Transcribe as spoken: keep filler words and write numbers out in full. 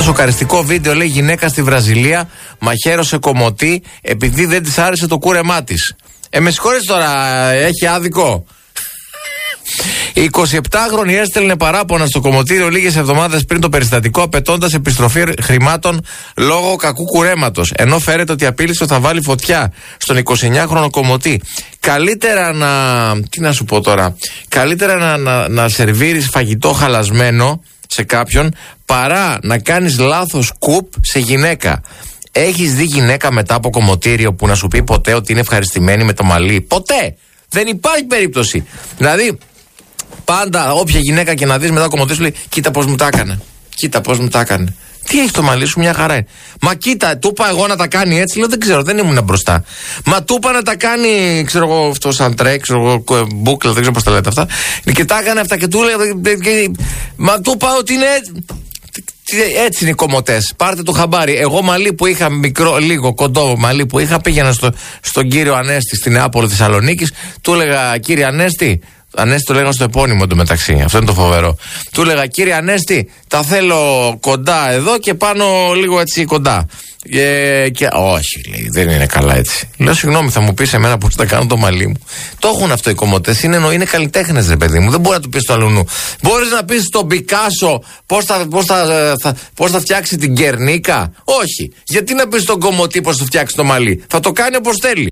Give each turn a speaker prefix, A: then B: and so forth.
A: Το σοκαριστικό βίντεο, λέει, γυναίκα στη Βραζιλία μαχαίρωσε κομμωτή επειδή δεν της άρεσε το κούρεμά της. Ε, με συγχωρείς τώρα, έχει άδικο. Η εικοσιεπτάχρονη έστελνε παράπονα στο κομμωτήριο λίγες εβδομάδες πριν το περιστατικό, απαιτώντας επιστροφή χρημάτων λόγω κακού κουρέματος. Ενώ φέρεται ότι απείλησε ότι θα βάλει φωτιά στον εικοσιεννιάχρονο κομμωτή. Καλύτερα να. Τι να σου πω τώρα. Καλύτερα να, να, να σερβίρεις φαγητό χαλασμένο σε κάποιον παρά να κάνεις λάθος κουπ σε γυναίκα. Έχεις δει γυναίκα μετά από κομμωτήριο που να σου πει ποτέ ότι είναι ευχαριστημένη με το μαλλί? Ποτέ! Δεν υπάρχει περίπτωση. Δηλαδή, πάντα όποια γυναίκα και να δεις μετά κομμωτήριο σου λέει: κοίτα πώς μου τα έκανε. Κοίτα πώς μου τα έκανε. Τι έχει το μαλλί σου, μια χαρά είναι. Μα κοίτα, του είπα εγώ να τα κάνει έτσι. Λέω: δεν ξέρω, δεν ήμουν μπροστά. Μα του είπα να τα κάνει, ξέρω εγώ, αυτό σαν τρέκ, ξέρω εγώ, μπούκλα, δεν ξέρω πώς τα λέτε αυτά. Και τα έκανε αυτά και του λέει: μα του είπα ότι είναι έτσι. Έτσι είναι οι κομμωτές. Πάρτε το χαμπάρι. Εγώ μαλλί που είχα, μικρό, λίγο κοντό μαλλί που είχα, πήγαινα στο, στον κύριο Ανέστη στην Νεάπολη Θεσσαλονίκης. Του έλεγα: κύριε Ανέστη, Ανέστη το λέγανε στο επώνυμο του μεταξύ. Αυτό είναι το φοβερό. Του έλεγα: κύριε Ανέστη, τα θέλω κοντά εδώ και πάνω λίγο έτσι κοντά. Ε, και όχι, λέει, δεν είναι καλά έτσι. Λέω: συγγνώμη, θα μου πεις εμένα πώς θα κάνω το μαλλί μου? Το έχουν αυτό οι κομμωτές. Είναι, είναι καλλιτέχνες, ρε παιδί μου. Δεν μπορεί να του πεις το αλουνού. Μπορείς να πεις στον Πικάσο πώς θα, πώς θα, θα, πώς θα φτιάξει την Κερνίκα? Όχι. Γιατί να πεις στον κομμωτή πώς θα φτιάξει το μαλλί? Θα το κάνει όπως θέλει.